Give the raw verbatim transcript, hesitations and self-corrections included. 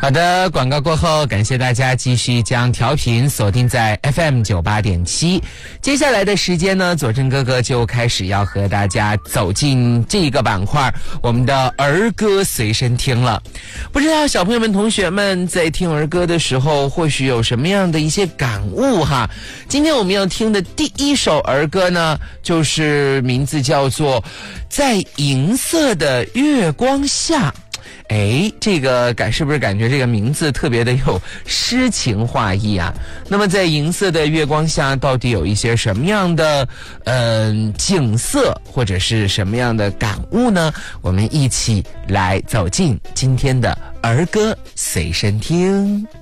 好的，广告过后，感谢大家继续将调频锁定在 F M 九八点七。接下来的时间呢，佐真哥哥就开始要和大家走进这个板块，我们的儿歌随身听了。不知道小朋友们、同学们在听儿歌的时候，或许有什么样的一些感悟哈？今天我们要听的第一首儿歌呢，就是名字叫做《在银色的月光下》。哎，这个感是不是感觉这个名字特别的有诗情画意啊？那么在银色的月光下，到底有一些什么样的嗯、呃、景色，或者是什么样的感悟呢？我们一起来走进今天的儿歌随身听。